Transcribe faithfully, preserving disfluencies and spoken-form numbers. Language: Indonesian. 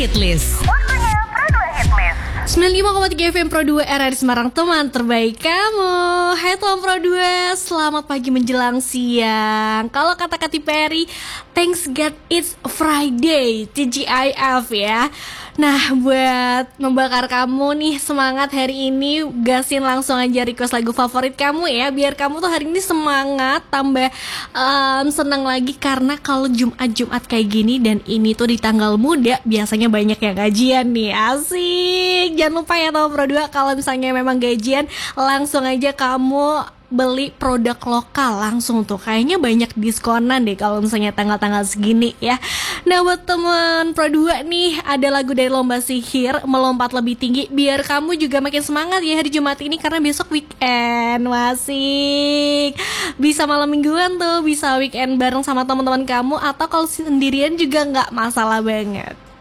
Hitlist. Waktunya Pro dua Hitlist. sembilan puluh lima koma tiga F M Pro dua R R I Semarang, teman terbaik kamu. Hai teman Pro dua, selamat pagi menjelang siang. Kalau kata Katy Perry, thanks God it's Friday, T G I F ya. Nah, buat membakar kamu nih semangat hari ini, gasin langsung aja request lagu favorit kamu ya, biar kamu tuh hari ini semangat, tambah um, senang lagi. Karena kalau Jumat-Jumat kayak gini dan ini tuh di tanggal muda, biasanya banyak yang gajian nih, asik. Jangan lupa ya teman Pro dua, kalau misalnya memang gajian, langsung aja kamu beli produk lokal langsung tuh, kayaknya banyak diskonan deh kalau misalnya tanggal-tanggal segini ya. Nah, buat teman Pro dua nih, ada lagu dari Lomba Sihir, Melompat Lebih Tinggi, biar kamu juga makin semangat ya hari Jumat ini, karena besok weekend. Masih bisa malam mingguan tuh, bisa weekend bareng sama teman-teman kamu, atau kalau sendirian juga nggak masalah banget.